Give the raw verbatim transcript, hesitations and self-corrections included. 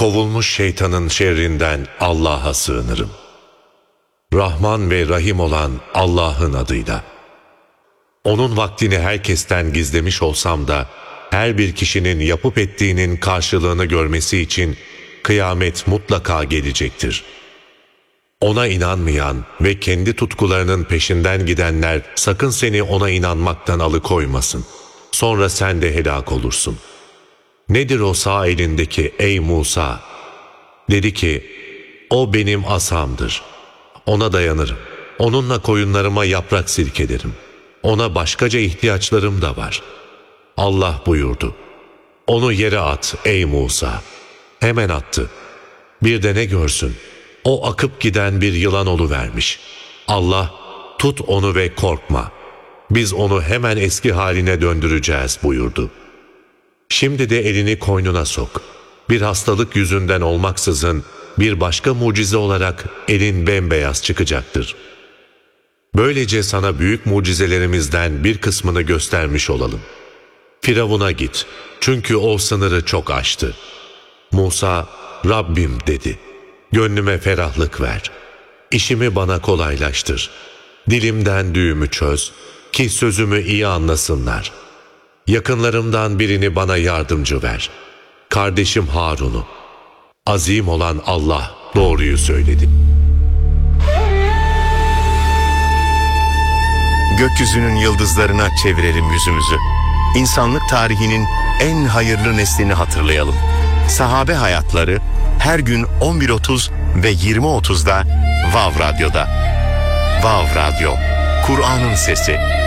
Kovulmuş şeytanın şerrinden Allah'a sığınırım. Rahman ve Rahim olan Allah'ın adıyla. Onun vaktini herkesten gizlemiş olsam da, her bir kişinin yapıp ettiğinin karşılığını görmesi için kıyamet mutlaka gelecektir. Ona inanmayan ve kendi tutkularının peşinden gidenler sakın seni ona inanmaktan alıkoymasın. Sonra sen de helak olursun. Nedir o sağ elindeki ey Musa? Dedi ki, o benim asamdır. Ona dayanırım. Onunla koyunlarıma yaprak silkelerim. Ona başkaca ihtiyaçlarım da var. Allah buyurdu. Onu yere at ey Musa. Hemen attı. Bir de ne görsün? O akıp giden bir yılan oluvermiş. Allah, tut onu ve korkma. Biz onu hemen eski haline döndüreceğiz buyurdu. Şimdi de elini koynuna sok. Bir hastalık yüzünden olmaksızın bir başka mucize olarak elin bembeyaz çıkacaktır. Böylece sana büyük mucizelerimizden bir kısmını göstermiş olalım. Firavun'a git, çünkü o sınırı çok aştı. Musa, Rabbim dedi, gönlüme ferahlık ver. İşimi bana kolaylaştır. Dilimden düğümü çöz, ki sözümü iyi anlasınlar. Yakınlarımdan birini bana yardımcı ver. Kardeşim Harun'u. Azim olan Allah doğruyu söyledi. Gökyüzünün yıldızlarına çevirelim yüzümüzü. İnsanlık tarihinin en hayırlı neslini hatırlayalım. Sahabe hayatları her gün on bir otuz ve yirmi otuzda Vav Radyo'da. Vav Radyo, Kur'an'ın sesi.